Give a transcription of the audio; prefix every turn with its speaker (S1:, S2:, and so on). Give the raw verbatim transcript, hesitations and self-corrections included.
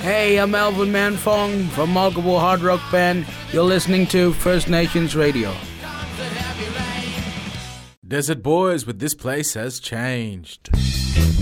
S1: Hey, I'm Alvin Manfong from Multiple Hard Rock Band. You're listening to First Nations Radio.
S2: Desert Boys with This Place Has Changed.